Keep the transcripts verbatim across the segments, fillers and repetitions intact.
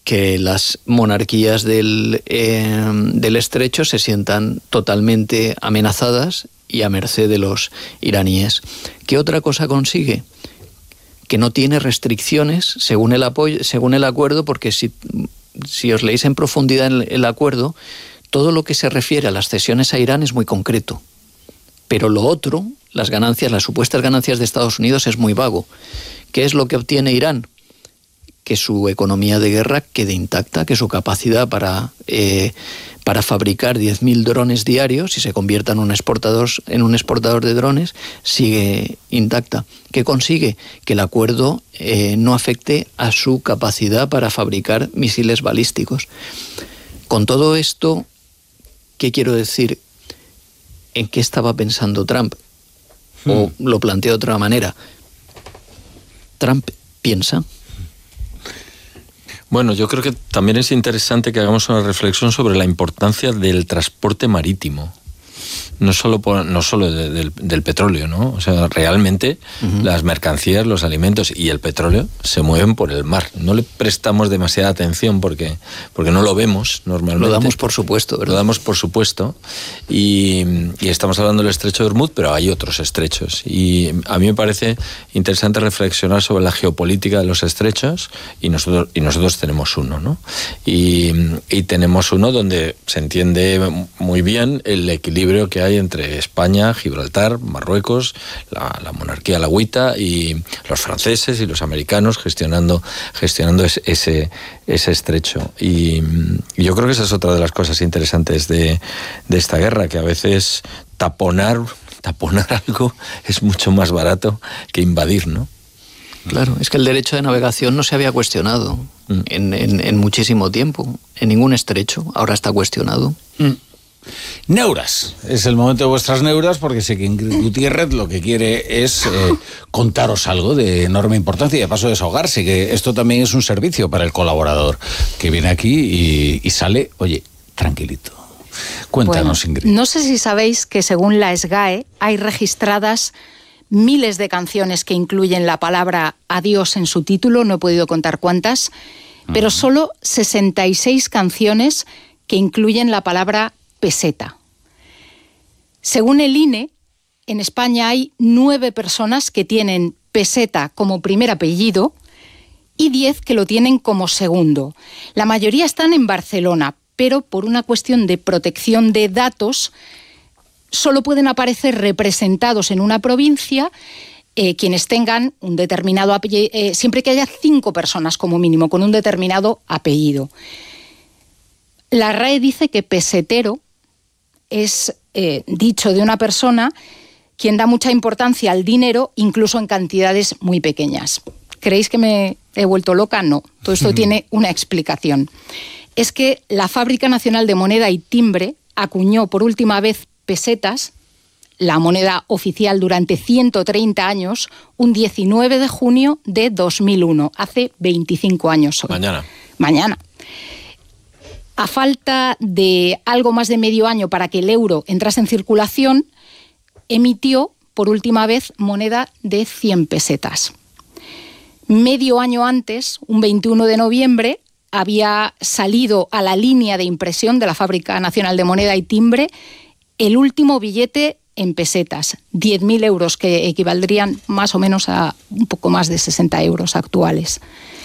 que las monarquías del, eh, del estrecho se sientan totalmente amenazadas y a merced de los iraníes. ¿Qué otra cosa consigue? Que no tiene restricciones según el, apoyo, según el acuerdo, porque si, si os leéis en profundidad el, el acuerdo, todo lo que se refiere a las cesiones a Irán es muy concreto. Pero lo otro, las ganancias, las supuestas ganancias de Estados Unidos, es muy vago. ¿Qué es lo que obtiene Irán? Que su economía de guerra quede intacta, que su capacidad para, eh, para fabricar diez mil drones diarios y se convierta en un exportador, en un exportador de drones sigue intacta. ¿Qué consigue? Que el acuerdo eh, no afecte a su capacidad para fabricar misiles balísticos. Con todo esto, ¿qué quiero decir? ¿En qué estaba pensando Trump? Hmm. O lo planteo de otra manera. ¿Trump piensa? Bueno, yo creo que también es interesante que hagamos una reflexión sobre la importancia del transporte marítimo. No solo, por, no solo de, de, del petróleo, ¿no? O sea, realmente uh-huh. las mercancías, los alimentos y el petróleo se mueven por el mar. No le prestamos demasiada atención porque, porque no lo vemos normalmente. Lo damos por supuesto, ¿verdad? Lo damos por supuesto. Y, y estamos hablando del estrecho de Hormuz, pero hay otros estrechos. Y a mí me parece interesante reflexionar sobre la geopolítica de los estrechos y nosotros, y nosotros tenemos uno, ¿no? Y, y tenemos uno donde se entiende muy bien el equilibrio que hay entre España, Gibraltar, Marruecos, la, la monarquía alauita y los franceses y los americanos gestionando, gestionando ese, ese, ese estrecho. Y, y yo creo que esa es otra de las cosas interesantes de, de esta guerra, que a veces taponar, taponar algo es mucho más barato que invadir, ¿no? Claro, es que el derecho de navegación no se había cuestionado mm. en, en, en muchísimo tiempo, en ningún estrecho, ahora está cuestionado. Mm. Neuras, es el momento de vuestras neuras, porque sé que Ingrid Gutiérrez lo que quiere es eh, contaros algo de enorme importancia y de paso desahogarse, que esto también es un servicio para el colaborador que viene aquí y, y sale, oye, tranquilito. Cuéntanos, bueno, Ingrid. No sé si sabéis que según la SGAE hay registradas miles de canciones que incluyen la palabra adiós en su título, no he podido contar cuántas, uh-huh. pero solo sesenta y seis canciones que incluyen la palabra peseta. Según el I N E, en España hay nueve personas que tienen peseta como primer apellido y diez que lo tienen como segundo. La mayoría están en Barcelona, pero por una cuestión de protección de datos solo pueden aparecer representados en una provincia eh, quienes tengan un determinado apellido, eh, siempre que haya cinco personas como mínimo con un determinado apellido. La R A E dice que pesetero es eh, dicho de una persona quien da mucha importancia al dinero, incluso en cantidades muy pequeñas. ¿Creéis que me he vuelto loca? No. Todo esto tiene una explicación. Es que la Fábrica Nacional de Moneda y Timbre acuñó por última vez pesetas, la moneda oficial durante ciento treinta años, un diecinueve de junio de dos mil uno, hace veinticinco años hoy. Mañana. Mañana. A falta de algo más de medio año para que el euro entrase en circulación, emitió por última vez moneda de cien pesetas. Medio año antes, un veintiuno de noviembre, había salido a la línea de impresión de la Fábrica Nacional de Moneda y Timbre el último billete en pesetas, diez mil euros, que equivaldrían más o menos a un poco más de sesenta euros actuales.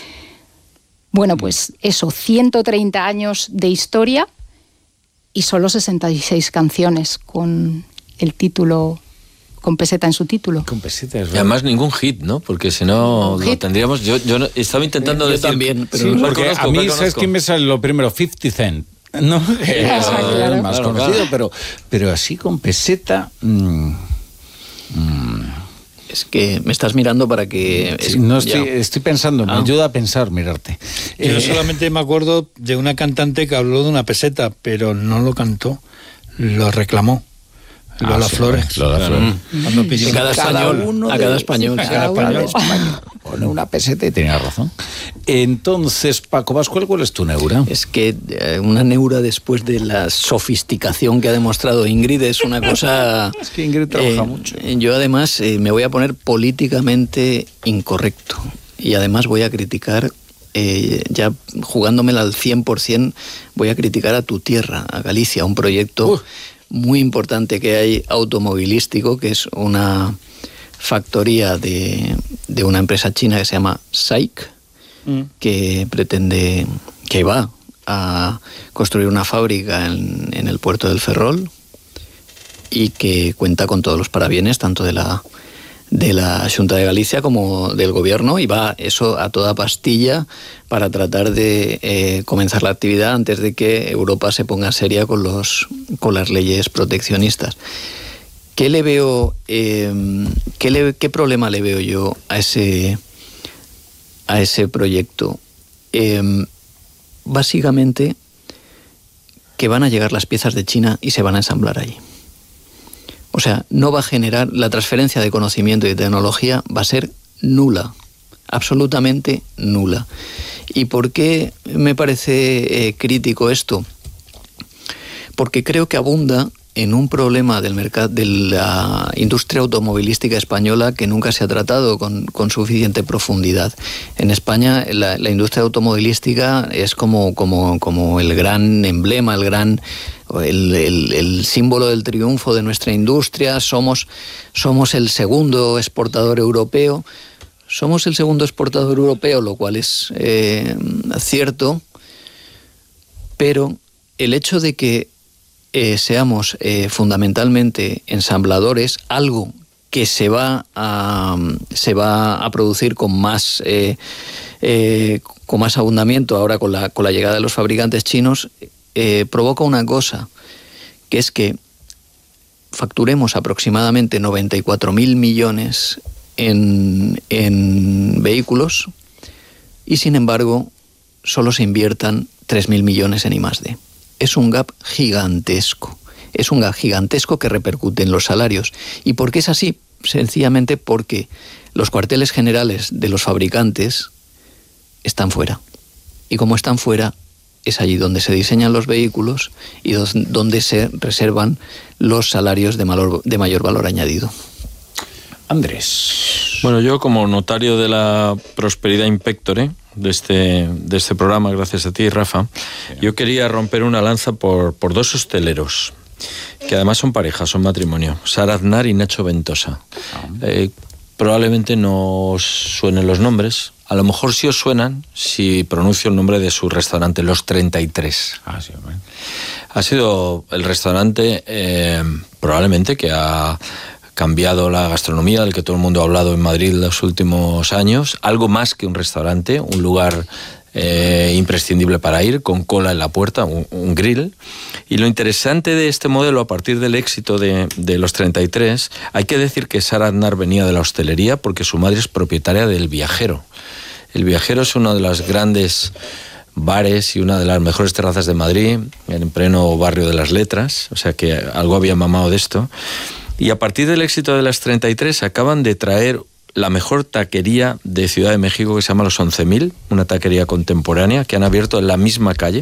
Bueno, pues eso, ciento treinta años de historia y solo sesenta y seis canciones con el título, con peseta en su título. Con peseta, es verdad. Y además ningún hit, ¿no? Porque si no lo hit. tendríamos... Yo, yo no, estaba intentando yo decir... también, pero sí, no porque conozco, a mí, conozco. ¿sabes quién me sale lo primero? fifty cent. No, que es Claro, claro. el más Claro, conocido, claro. pero, pero así con peseta... Mmm, mmm. Es que me estás mirando para que... Sí, no estoy, ya. estoy pensando, me Ah. ayuda a pensar, mirarte. Yo Eh, solamente me acuerdo de una cantante que habló de una peseta, pero no lo cantó, lo reclamó. Ah, Lola sí, Flores. Lola Flores. Cuando pidió De cada Cada español, uno a de- cada español. sí, sí. cada cada español pone una peseta y tenía razón. Entonces, Paco Pascual, ¿cuál es tu neura? Es que eh, una neura después de la sofisticación que ha demostrado Ingrid es una cosa... Es que Ingrid trabaja mucho. Yo además eh, me voy a poner políticamente incorrecto y además voy a criticar eh, ya jugándomela al cien por ciento, voy a criticar a tu tierra, a Galicia, un proyecto uh. muy importante que hay automovilístico, que es una factoría de, de una empresa china que se llama S A I C, mm. que pretende, que va a construir una fábrica en, en el puerto del Ferrol y que cuenta con todos los parabienes, tanto de la de la Xunta de Galicia como del gobierno, y va eso a toda pastilla para tratar de eh, comenzar la actividad antes de que Europa se ponga seria con los con las leyes proteccionistas. ¿Qué le veo, eh, qué, le, qué problema le veo yo a ese a ese proyecto? Eh, básicamente que van a llegar las piezas de China y se van a ensamblar allí. O sea, no va a generar, la transferencia de conocimiento y de tecnología va a ser nula, absolutamente nula. ¿Y por qué me parece eh, crítico esto? Porque creo que abunda en un problema del mercado de la industria automovilística española que nunca se ha tratado con, con suficiente profundidad. En España la, la industria automovilística es como, como, como el gran emblema, el gran el, el, el símbolo del triunfo de nuestra industria. Somos, somos el segundo exportador europeo. Somos el segundo exportador europeo, lo cual es eh, cierto, pero el hecho de que Eh, seamos eh, fundamentalmente ensambladores, algo que se va a, se va a producir con más, eh, eh, con más abundamiento ahora con la, con la llegada de los fabricantes chinos, eh, provoca una cosa, que es que facturemos aproximadamente noventa y cuatro mil millones en, en vehículos y sin embargo solo se inviertan tres mil millones en I más D. Es un gap gigantesco, es un gap gigantesco que repercute en los salarios. ¿Y por qué es así? Sencillamente porque los cuarteles generales de los fabricantes están fuera. Y como están fuera, es allí donde se diseñan los vehículos y donde se reservan los salarios de mayor, de mayor valor añadido. Andrés. Bueno, yo como notario de la prosperidad in pectore de este, de este programa, gracias a ti, Rafa, yo quería romper una lanza por, por dos hosteleros, que además son pareja, son matrimonio, Sara Aznar y Nacho Ventosa. Eh, probablemente no os suenen los nombres, a lo mejor sí os suenan si pronuncio el nombre de su restaurante, Los treinta y tres. Ah, sí, bueno. Ha sido el restaurante eh, probablemente que ha cambiado la gastronomía, del que todo el mundo ha hablado en Madrid los últimos años, algo más que un restaurante, un lugar eh, imprescindible para ir, con cola en la puerta, un, un grill. Y lo interesante de este modelo, a partir del éxito de, de Los treinta y tres, hay que decir que Sara Aznar venía de la hostelería porque su madre es propietaria del Viajero. El Viajero es uno de los grandes bares y una de las mejores terrazas de Madrid, en pleno barrio de las Letras, o sea que algo había mamado de esto. Y a partir del éxito de Las treinta y tres acaban de traer la mejor taquería de Ciudad de México, que se llama Los once mil, una taquería contemporánea que han abierto en la misma calle.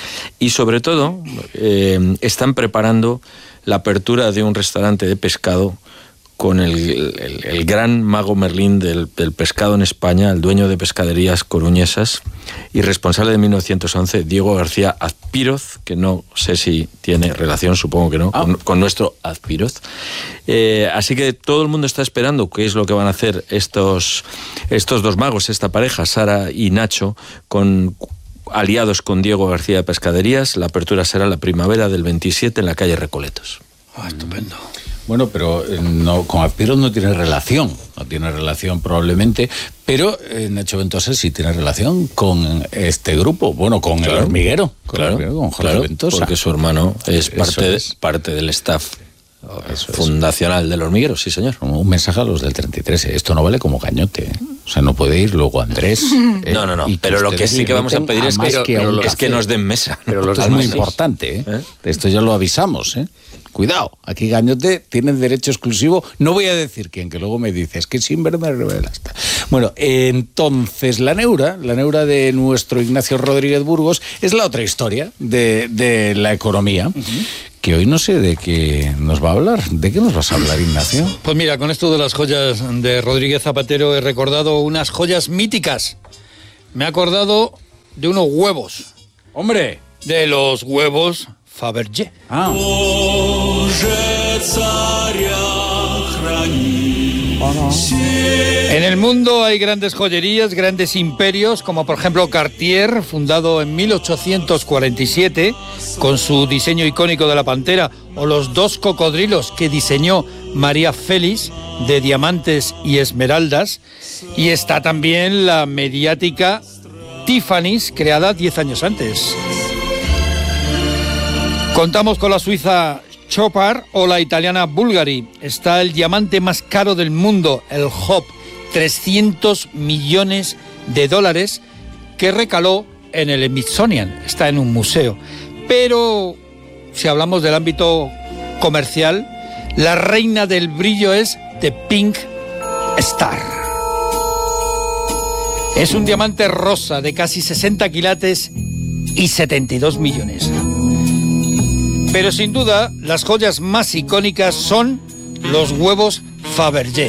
Y sobre todo eh, están preparando la apertura de un restaurante de pescado con el, el, el gran mago Merlín del, del pescado en España, el dueño de Pescaderías Coruñesas y responsable de mil novecientos once, Diego García Azpiroz, que no sé si tiene relación, supongo que no, ah. con, con nuestro Azpiroz. Eh, así que todo el mundo está esperando qué es lo que van a hacer estos, estos dos magos, esta pareja, Sara y Nacho, con aliados con Diego García de Pescaderías. La apertura será la primavera del veintisiete en la calle Recoletos. Ah, estupendo. Bueno, pero no, con Azpiroz no tiene relación, no tiene relación probablemente, pero eh, Nacho Ventosa sí tiene relación con este grupo, bueno, con claro, el hormiguero, con, claro, el hormiguero, con Jorge claro, Ventosa. Porque su hermano es parte, es. De, parte del staff Eso fundacional es. del hormiguero, sí señor. Un mensaje a los del treinta y tres, esto no vale como cañote, o sea, no puede ir luego Andrés. Eh, no, no, no, pero lo que sí que vamos a pedir es que, que, pero es que nos den mesa. Pero los es muy importante, ¿eh? ¿Eh? Esto ya lo avisamos, ¿eh? Cuidado, aquí Gañote tiene derecho exclusivo, no voy a decir quién, que luego me dices que sin ver me revelas. Bueno, entonces la neura, la neura de nuestro Ignacio Rodríguez Burgos es la otra historia de, de la economía, uh-huh. que hoy no sé de qué nos va a hablar. ¿De qué nos vas a hablar, Ignacio? Pues mira, con esto de las joyas de Rodríguez Zapatero he recordado unas joyas míticas. me he acordado de unos huevos. ¡Hombre! De los huevos Fabergé. Ah. En el mundo hay grandes joyerías, grandes imperios, como por ejemplo Cartier, fundado en mil ochocientos cuarenta y siete, con su diseño icónico de la pantera, o los dos cocodrilos que diseñó María Félix, de diamantes y esmeraldas. Y está también la mediática Tiffany's, creada diez años antes. Contamos con la suiza Chopard o la italiana Bulgari. Está el diamante más caro del mundo, el Hop, trescientos millones de dólares, que recaló en el Smithsonian. Está en un museo. Pero si hablamos del ámbito comercial, la reina del brillo es The Pink Star. Es un diamante rosa de casi sesenta quilates y setenta y dos millones. Pero sin duda, las joyas más icónicas son los huevos Fabergé.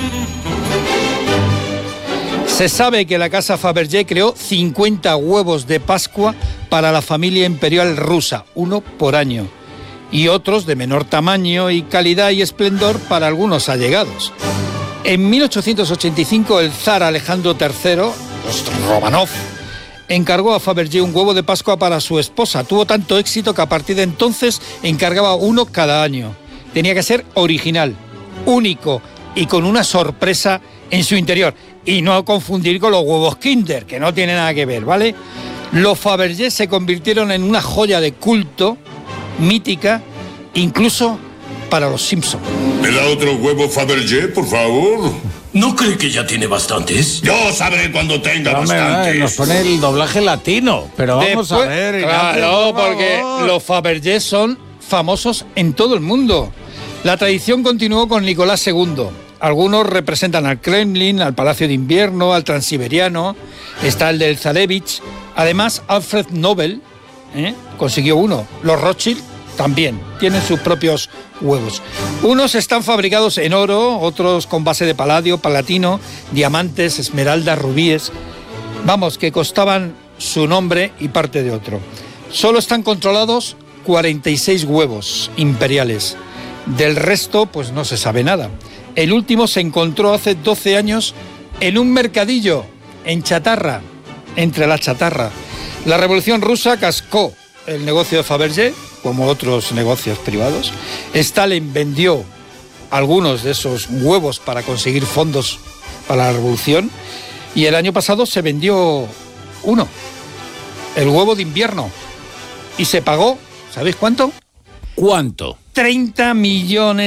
Se sabe que la casa Fabergé creó cincuenta huevos de Pascua para la familia imperial rusa, uno por año, y otros de menor tamaño y calidad y esplendor para algunos allegados. En mil ochocientos ochenta y cinco, el zar Alejandro tercero, los Romanov, encargó a Fabergé un huevo de Pascua para su esposa. Tuvo tanto éxito que a partir de entonces encargaba uno cada año. Tenía que ser original, único y con una sorpresa en su interior. Y no confundir con los huevos Kinder, que no tiene nada que ver, ¿vale? Los Fabergé se convirtieron en una joya de culto, mítica, incluso para los Simpson. ¿Me da otro huevo Fabergé, por favor? ¿No cree que ya tiene bastantes? Yo sabré cuando tenga Pero, hombre, bastantes. nos pone el doblaje latino, pero vamos Después, a ver. Claro, Ignacio, por porque favor. los Fabergé son famosos en todo el mundo. La tradición continuó con Nicolás segundo. Algunos representan al Kremlin, al Palacio de Invierno, al Transiberiano. Está el del Zarevich. Además, Alfred Nobel ¿eh? consiguió uno. Los Rothschild también tienen sus propios huevos. Unos están fabricados en oro, otros con base de paladio, palatino, diamantes, esmeraldas, rubíes. Vamos, que costaban su nombre y parte de otro. Solo están controlados cuarenta y seis huevos imperiales. Del resto, pues no se sabe nada. El último se encontró hace doce años en un mercadillo, en chatarra, entre la chatarra. La Revolución Rusa cascó el negocio de Fabergé, como otros negocios privados. Stalin vendió algunos de esos huevos para conseguir fondos para la revolución. Y el año pasado se vendió uno, el huevo de invierno. Y se pagó, ¿sabéis cuánto? ¿Cuánto? treinta millones